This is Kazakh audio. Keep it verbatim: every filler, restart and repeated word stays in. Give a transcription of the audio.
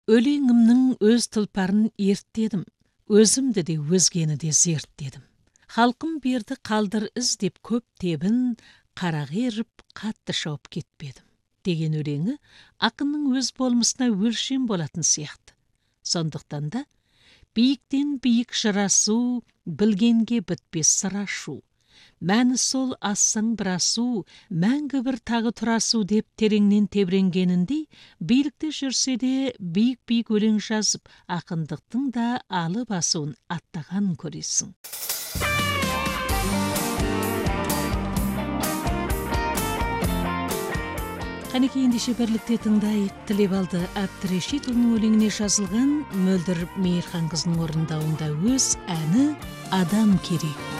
өлеңімнің өз тұлпарын ерттедім, өзімді де өзгені де зерттедім. Халқым берді қалдыр із деп көп тебін, қарақ еріп қатты шауып кетпедім. Деген өлеңі ақынның өз болмысына өлшем болатын сияқты. Сондықтан да биіктен биік жырасу, білгенге бітпес сыр ашу. Мәні сол ассаң бір асу, мәңгі бір тағы тұрасу деп тереңнен тебіренгеніндей, билікте жүрсе де биік-биік өлең жазып, ақындықтың да алы басуын аттаған көресің. Қанекей ендеше бірлікте тыңдайық. Тілебалды Әбдірешитұлының өлеңіне жазылған Мөлдір Мейірханқызының орындауында өз әні «Адам керек».